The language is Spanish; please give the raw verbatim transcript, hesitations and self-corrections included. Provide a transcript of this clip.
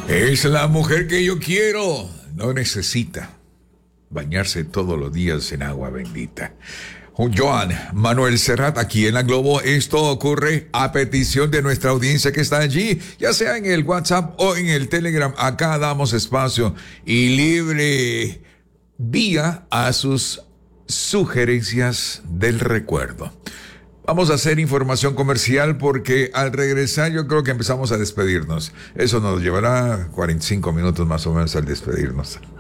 Es la mujer que yo quiero. No necesita bañarse todos los días en agua bendita. Joan Manuel Serrat, aquí en la Globo. Esto ocurre a petición de nuestra audiencia que está allí, ya sea en el WhatsApp o en el Telegram. Acá damos espacio y libre vía a sus sugerencias del recuerdo. Vamos a hacer información comercial porque al regresar yo creo que empezamos a despedirnos. Eso nos llevará cuarenta y cinco minutos más o menos al despedirnos.